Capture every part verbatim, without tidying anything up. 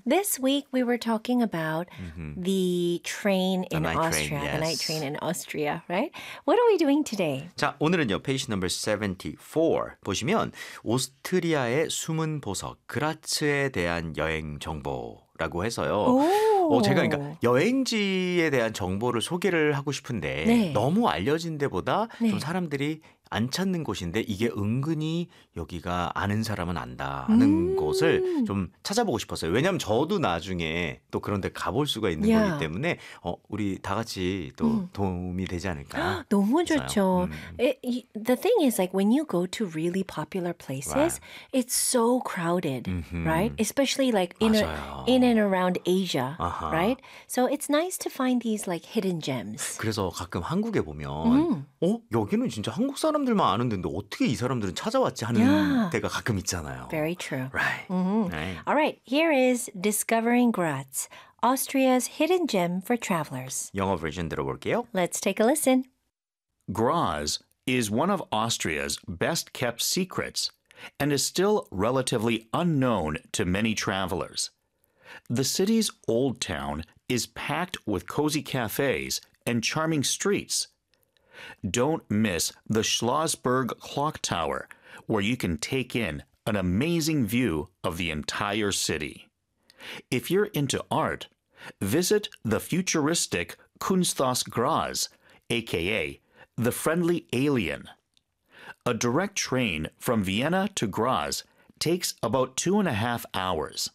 This week we were talking about Mhm. the train The in night train, Austria, the night yes. train in Austria, right? What are we doing today? 자, 오늘은요. 페이지 넘버 칠십사 보시면 오스트리아의 숨은 보석 그라츠에 대한 여행 정보라고 해서요. 오. 어, 제가 그러니까 여행지에 대한 정보를 소개를 하고 싶은데 네. 너무 알려진 데보다 네. 좀 사람들이 안 찾는 곳인데 이게 은근히 여기가 아는 사람은 안다 하는 음. 곳을 좀 찾아보고 싶었어요. 왜냐하면 저도 나중에 또 그런 데 가볼 수가 있는 Yeah. 거기 때문에 어, 우리 다 같이 또 음. 도움이 되지 않을까. 너무 했어요. 좋죠. 음. It, y- the thing is, like, when you go to really popular places, Right. it's so crowded, Mhm. right? Especially like in, a, 맞아요. in and around Asia, 아하. right? So it's nice to find these like hidden gems. 그래서 가끔 한국에 보면 음. 어? 여기는 진짜 한국 사람들만 아는 데인데 어떻게 이 사람들은 찾아왔지 하는 Yeah. 데가 가끔 있잖아요. Very true. Right. Mhm. Right. All right, here is Discovering Graz, Austria's hidden gem for travelers. 영어 버전 들어볼게요. Let's take a listen. Graz is one of Austria's best kept secrets and is still relatively unknown to many travelers. The city's old town is packed with cozy cafes and charming streets. Don't miss the Schlossberg Clock Tower, where you can take in an amazing view of the entire city. If you're into art, visit the futuristic Kunsthaus Graz, aka the Friendly Alien. A direct train from Vienna to Graz takes about two and a half hours.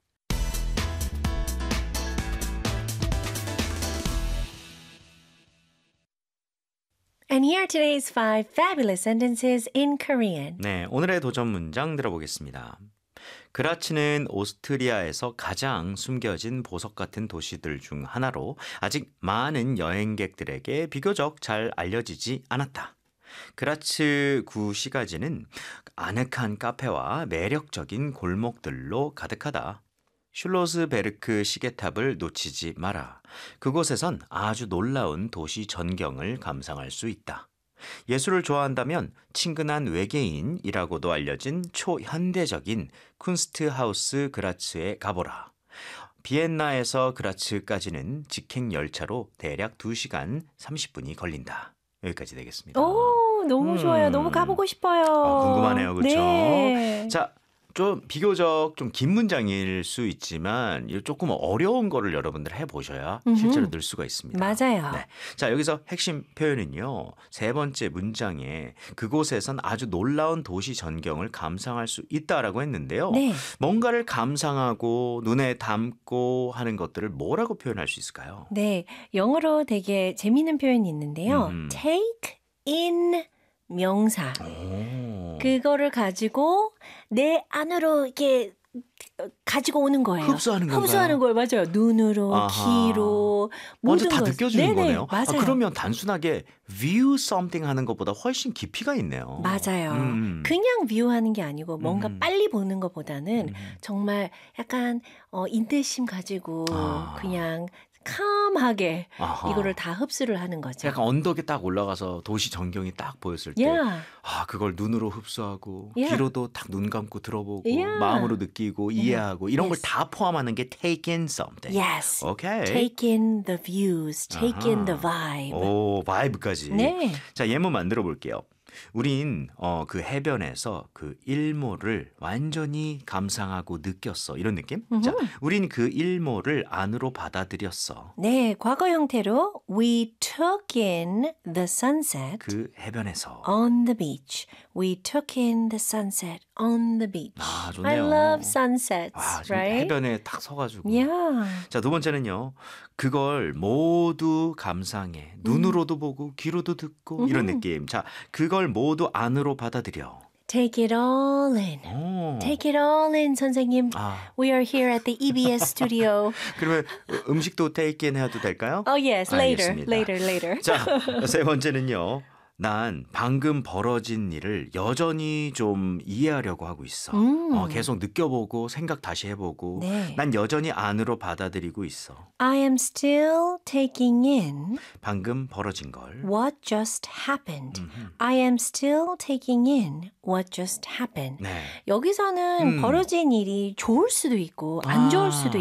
And here are today's five fabulous sentences in Korean. 네, 오늘의 도전 문장 들어보겠습니다. 그라츠는 오스트리아에서 가장 숨겨진 보석 같은 도시들 중 하나로 아직 많은 여행객들에게 비교적 잘 알려지지 않았다. 그라츠 구 시가지는 아늑한 카페와 매력적인 골목들로 가득하다. 슐로스베르크 시계탑을 놓치지 마라. 그곳에선 아주 놀라운 도시 전경을 감상할 수 있다. 예술을 좋아한다면 친근한 외계인이라고도 알려진 초현대적인 쿤스트하우스 그라츠에 가보라. 비엔나에서 그라츠까지는 직행 열차로 대략 두 시간 삼십 분이 걸린다. 여기까지 되겠습니다. 오, 너무 음. 좋아요. 너무 가보고 싶어요. 어, 궁금하네요. 그렇죠? 네. 자, 좀 비교적 좀 긴 문장일 수 있지만 이 조금 어려운 거를 여러분들 해보셔야 실제로 늘 수가 있습니다. 맞아요. 네. 자, 여기서 핵심 표현은요. 세 번째 문장에 그곳에선 아주 놀라운 도시 전경을 감상할 수 있다라고 했는데요. 네. 뭔가를 감상하고 눈에 담고 하는 것들을 뭐라고 표현할 수 있을까요? 네, 영어로 되게 재미있는 표현이 있는데요. 음. take in 명사. 오. 그거를 가지고 내 안으로 이렇게 가지고 오는 거예요. 흡수하는 건가요? 흡수하는 거예요. 맞아요. 눈으로, 아하. 귀로, 먼저 모든 다 것. 느껴지는 네네, 거네요. 맞아요. 아, 그러면 단순하게 view something 하는 것보다 훨씬 깊이가 있네요. 맞아요. 음. 그냥 뷰하는 게 아니고 뭔가 음. 빨리 보는 것보다는 음. 정말 약간 어, 인내심 가지고 아. 그냥 캄하게 아하. 이거를 다 흡수를 하는 거죠. 약간 언덕에 딱 올라가서 도시 전경이 딱 보였을 때 Yeah. 아, 그걸 눈으로 흡수하고 Yeah. 귀로도 딱 눈 감고 들어보고 Yeah. 마음으로 느끼고 이해하고 이런 걸 Yes. 다 포함하는 게 take in something. Yes. 오케이. Take in the views, take in the 아하. vibe. 오, 바이브까지. 네. 자, 예문 만들어 볼게요. 우린 어, 그 해변에서 그 일몰을 완전히 감상하고 느꼈어. 이런 느낌? 자, 우린 그 일몰을 안으로 받아들였어. 네, 과거 형태로 we took in the sunset 그 해변에서. on the beach. We took in the sunset on the beach. 아, I 좋네요. love sunsets, 와, 지금 right? 해변에 딱 서가지고. Yeah. 자, 두 번째는요. 그걸 모두 감상해. 눈으로도 보고 귀로도 듣고 이런 느낌. 자, 그걸 모두 안으로 받아들여. Take it all in. 오. Take it all in, 선생님. 아, We are here at the E B S studio. 그러면 음식도 take in 해도 될까요? Oh, yes, later, 알겠습니다. later, later. 자, 세 번째는요. 난 방금 벌어진 일을 여전히 좀 이해하려고 하고 있어. 음. 어, 계속 느껴보고 생각 다시 해보고 네. 난 여전히 안으로 받아들이고 있어. I am still taking in 방금 벌어진 걸. what just happened. I am still taking in what just happened. 네. 여기서는 음. 벌어진 일이 좋을 수도 있고 안 좋을 아. 수도